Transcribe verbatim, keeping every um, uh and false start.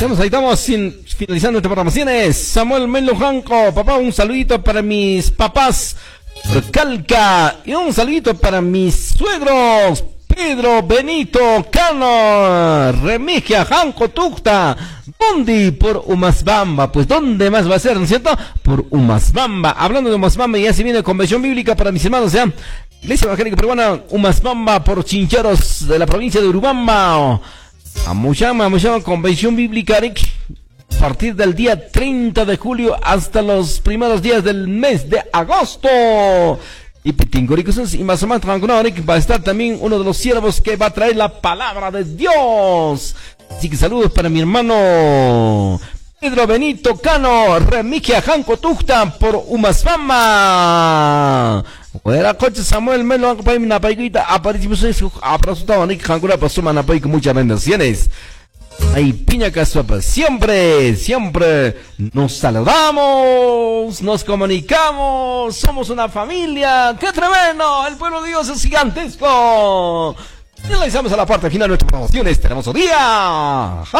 Estamos, ahí estamos sin, finalizando nuestras programaciones. Samuel Melo Janco, papá, un saludito para mis papás por Calca y un saludito para mis suegros Pedro Benito Cano, Remigia Janco Tucta, Bondi por Umasbamba. Pues ¿dónde más va a ser, no es cierto? Por Umasbamba. Hablando de Umasbamba, ya se viene convención bíblica para mis hermanos, ¿ya? Iglesia Evangélica Peruana, Umasbamba por Chincheros de la provincia de Urubamba. Amushama, Amushama, convención bíblica, Rick, a partir del día treinta de julio hasta los primeros días del mes de agosto. Y Pitingoricos y más o menos va a estar también uno de los siervos que va a traer la palabra de Dios. Así que saludos para mi hermano Pedro Benito Cano, Remigia Janco Tucta por Umasbamba. Era coche Samuel Melo Ancapay Napaiguita, aparecimos apresentado Nick Jancura Pasuma Napay con muchas bendiciones. Ay, piña casuapa, siempre, siempre nos saludamos, nos comunicamos, somos una familia. ¡Qué tremendo! El pueblo de Dios es gigantesco. Finalizamos a la parte final de nuestras promociones. Tenemos un día.